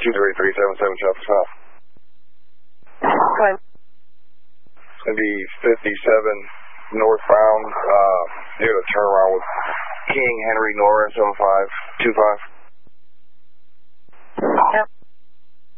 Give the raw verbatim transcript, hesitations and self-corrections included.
two three three seven seven South South. Fine. It's going to be fifty-seven northbound, uh, near the turnaround with King Henry Norris oh five two five.